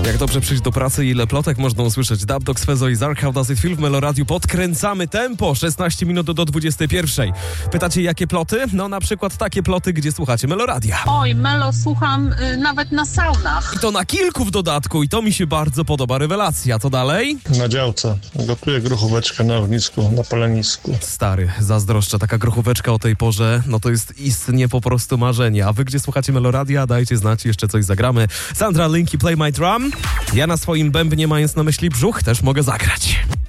Jak dobrze przyjść do pracy, ile plotek można usłyszeć. Dub Dogs, Fezo i Zark, How Does It Feel w Meloradiu. Podkręcamy tempo, 16 minut do 21. Pytacie, jakie ploty? No na przykład takie ploty, gdzie słuchacie Meloradia. Oj, Melo słucham nawet na saunach. I to na kilku w dodatku i to mi się bardzo podoba. Rewelacja. Co dalej? Na działce. Gotuję grochóweczkę na ognisku, na palenisku. Stary, zazdroszczę. Taka grochóweczka o tej porze, no to jest istnie po prostu marzenie. A wy gdzie słuchacie Meloradia? Dajcie znać, jeszcze coś zagramy. Sandra Linki, Play My Drum. Ja na swoim bębnie, mając na myśli brzuch, też mogę zagrać.